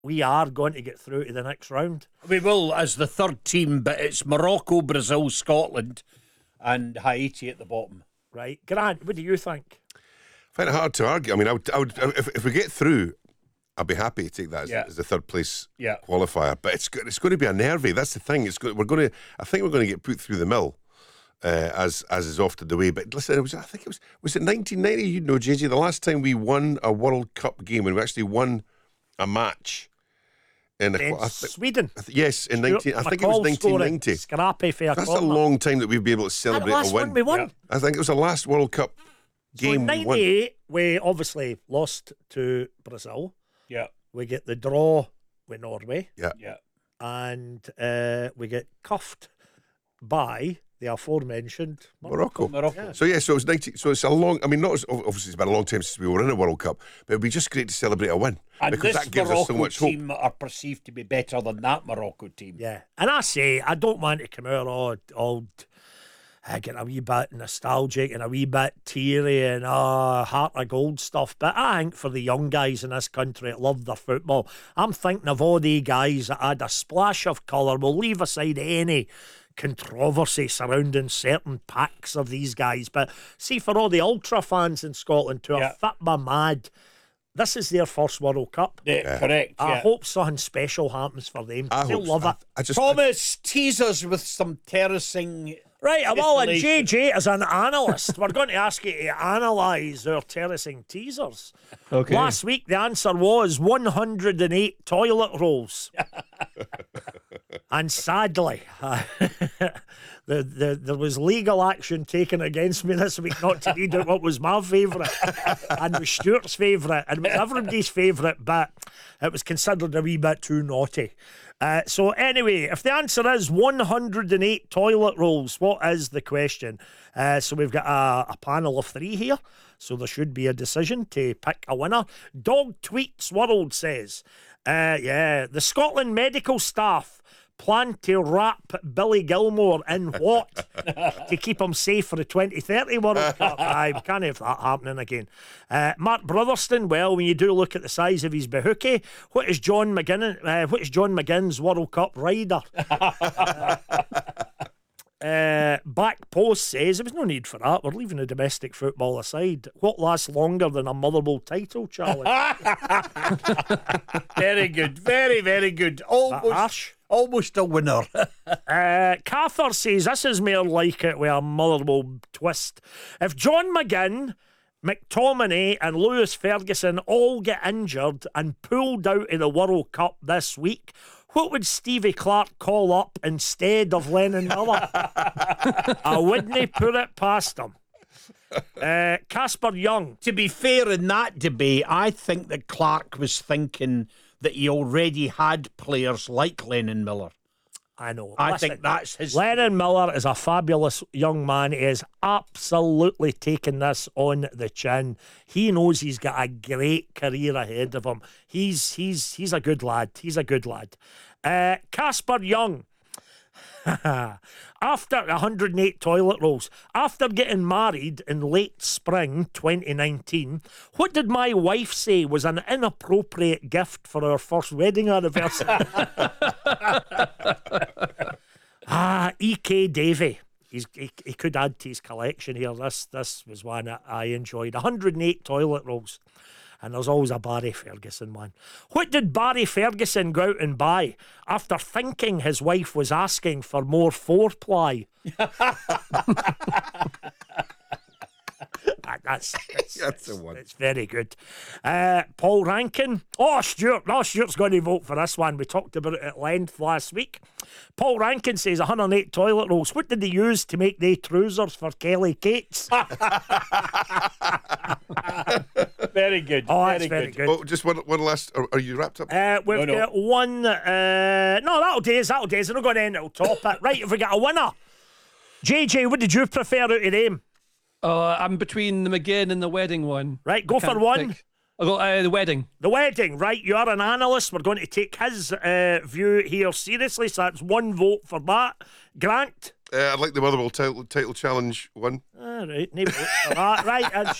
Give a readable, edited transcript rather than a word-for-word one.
we are going to get through to the next round. We will as the third team, but it's Morocco, Brazil, Scotland, and Haiti at the bottom. Right, Grant, what do you think? I find it hard to argue. I mean, I would if we get through, I'd be happy to take that as the third place qualifier. But it's going to be a nervy. That's the thing. I think we're going to get put through the mill, as is often the way. But listen, was it 1990? You know, JJ, the last time we won a World Cup game when we actually won a match in Sweden. Yes, in 19. I think it was 1990. Scrappy for a That's a long time that we've been able to celebrate a win. We won. Yeah. I think it was the last World Cup game. So in 98, we obviously lost to Brazil. Yeah. We get the draw with Norway. Yeah. Yeah. And we get cuffed by the aforementioned Morocco. Yeah. So it was 90. So it's a long. I mean, obviously it's been a long time since we were in a World Cup, but it'd be just great to celebrate a win and because this that gives Morocco us so much team hope. are perceived to be better than that Morocco team. Yeah, and I don't want to come out all get a wee bit nostalgic and a wee bit teary and heart of gold stuff, but I think for the young guys in this country that love their football, I'm thinking of all the guys that had a splash of colour. We'll leave aside any controversy surrounding certain packs of these guys, but see, for all the ultra fans in Scotland who are fit by mad, this is their first World Cup. Yeah, correct. I hope something special happens for them. They'll love it. Thomas, tease us with some terracing. Right, well, and JJ, as an analyst, we're going to ask you to analyse our terracing teasers. Okay. Last week, the answer was 108 toilet rolls. And sadly, there was legal action taken against me this week not to read out what was my favourite and was Stuart's favourite and was everybody's favourite, but it was considered a wee bit too naughty. So anyway, if the answer is 108 toilet rolls, what is the question? So we've got a panel of three here, so there should be a decision to pick a winner. Dog Tweets World says, the Scotland medical staff plan to wrap Billy Gilmore in what to keep him safe for the 2030 World Cup? We can't have that happening again. Mark Brotherston, well, when you do look at the size of his bahookie, what is John McGinn's World Cup rider? Back Post says there was no need for that. We're leaving the domestic football aside. What lasts longer than a Motherwell title challenge? Very good, very, very good. Almost a winner. Cather says this is more like it with a Motherwell twist. If John McGinn, McTominay and Lewis Ferguson all get injured and pulled out of the World Cup this week, what would Stevie Clark call up instead of Lennon Miller? I wouldn't put it past him. Casper Young. To be fair in that debate, I think that Clark was thinking that he already had players like Lennon Miller. I know. I think that's his. Lennon Miller is a fabulous young man. He is absolutely taking this on the chin. He knows he's got a great career ahead of him. He's a good lad. He's a good lad. Casper Young. After 108 toilet rolls, after getting married in late spring 2019, what did my wife say was an inappropriate gift for our first wedding anniversary? E.K. Davey. He could add to his collection here. This was one that I enjoyed. 108 toilet rolls. And there's always a Barry Ferguson one. What did Barry Ferguson go out and buy after thinking his wife was asking for more foreplay? That's the one. It's very good. Paul Rankin. Stuart's going to vote for this one. We talked about it at length last week. Paul Rankin says 108 toilet rolls. What did they use to make the trousers for Kelly Cates? Very good. Oh, that's very good. Oh, just one last. Are you wrapped up? We've got one. No, that'll do us. I'm not going to end. It'll top it. Right, if we got a winner. JJ, what did you prefer out of them? I'm between the McGinn and the wedding one. Right, go for one. I'll go the wedding. The wedding, right. You are an analyst. We're going to take his view here seriously. So that's one vote for that. Grant? I'd like the Motherwell title challenge one. All right, no votes for that. Right, and